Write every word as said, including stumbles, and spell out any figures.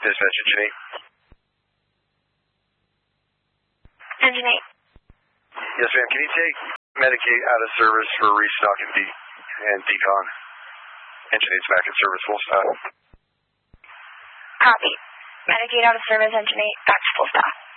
Dispatch, Engine eight. Engine eight. Yes, ma'am. Can you take Medicaid out of service for restock and, de and decon? Engine eight's back in service, full stop. Copy. Medicaid out of service, Engine eight, back to full stop.